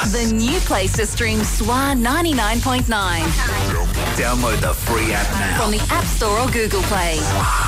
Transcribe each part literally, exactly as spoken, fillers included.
The new place to stream S W A ninety-nine point nine. Download the free app now. From the App Store or Google Play.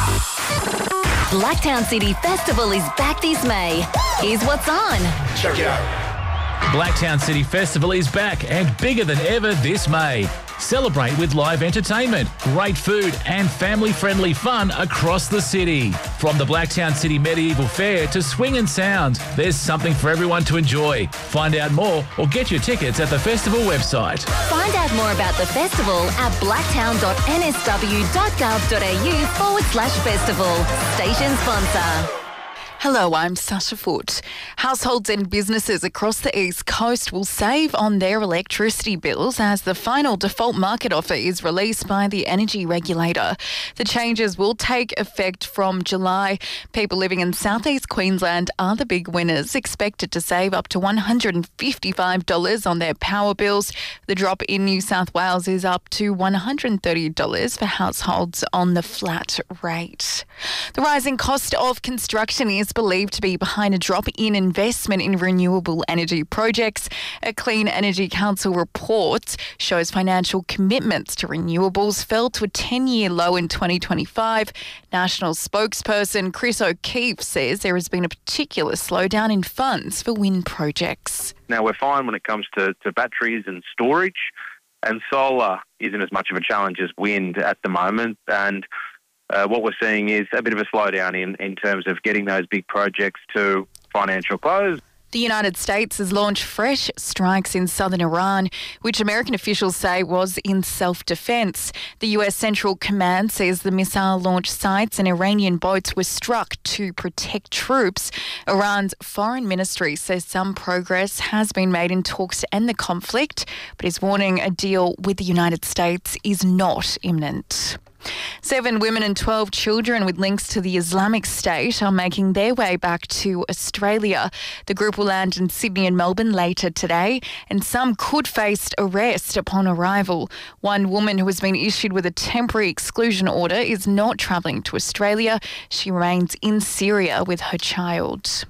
Blacktown City Festival is back this May. Here's what's on. Check it out. Blacktown City Festival is back and bigger than ever this May. Celebrate with live entertainment, great food and family-friendly fun across the city. From the Blacktown City Medieval Fair to Swing and Sound, there's something for everyone to enjoy. Find out more or get your tickets at the festival website. Find out more about the festival at blacktown dot n s w dot gov dot a u forward slash festival. Station sponsor. Hello, I'm Sasha Foote. Households and businesses across the East Coast will save on their electricity bills as the final default market offer is released by the energy regulator. The changes will take effect from July. People living in southeast Queensland are the big winners, expected to save up to one hundred fifty-five dollars on their power bills. The drop in New South Wales is up to one hundred thirty dollars for households on the flat rate. The rising cost of construction is believed to be behind a drop in investment in renewable energy projects. A Clean Energy Council report shows financial commitments to renewables fell to a ten-year low in twenty twenty-five. National spokesperson Chris O'Keefe says there has been a particular slowdown in funds for wind projects. Now, we're fine when it comes to, to batteries and storage, and solar isn't as much of a challenge as wind at the moment. And Uh, what we're seeing is a bit of a slowdown in, in terms of getting those big projects to financial close. The United States has launched fresh strikes in southern Iran, which American officials say was in self-defense. The U S Central Command says the missile launch sites and Iranian boats were struck to protect troops. Iran's foreign ministry says some progress has been made in talks to end the conflict, but is warning a deal with the United States is not imminent. Seven women and twelve children with links to the Islamic State are making their way back to Australia. The group will land in Sydney and Melbourne later today, and some could face arrest upon arrival. One woman who has been issued with a temporary exclusion order is not travelling to Australia. She remains in Syria with her child.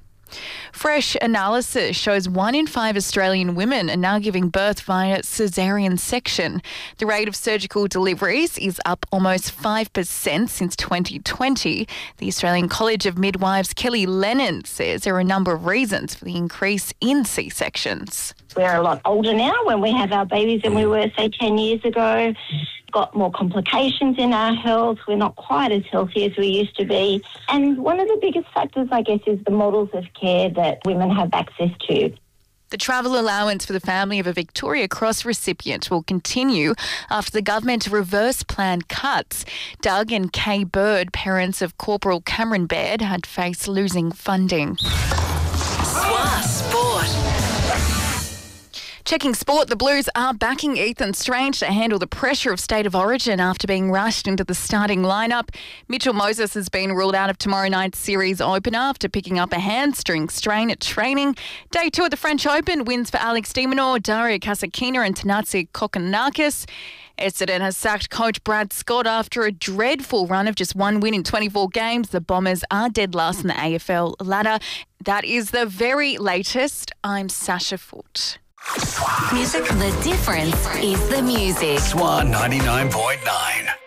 Fresh analysis shows one in five Australian women are now giving birth via caesarean section. The rate of surgical deliveries is up almost five percent since twenty twenty. The Australian College of Midwives, Kelly Lennon, says there are a number of reasons for the increase in C-sections. We're a lot older now when we have our babies than we were, say, ten years ago. Got more complications in our health. We're not quite as healthy as we used to be. And one of the biggest factors, I guess, is the models of care that women have access to. The travel allowance for the family of a Victoria Cross recipient will continue after the government reverse planned cuts. Doug and Kay Bird, parents of Corporal Cameron Baird, had faced losing funding. S W A Sport. Checking sport, the Blues are backing Ethan Strange to handle the pressure of State of Origin after being rushed into the starting lineup. Mitchell Moses has been ruled out of tomorrow night's series opener after picking up a hamstring strain at training. Day two of the French Open, wins for Alex de Minaur, Daria Kasatkina and Tanazi Kokkinakis. Essendon has sacked coach Brad Scott after a dreadful run of just one win in twenty-four games. The Bombers are dead last in the A F L ladder. That is the very latest. I'm Sasha Foote. Music, the difference is the music. S W A ninety-nine point nine.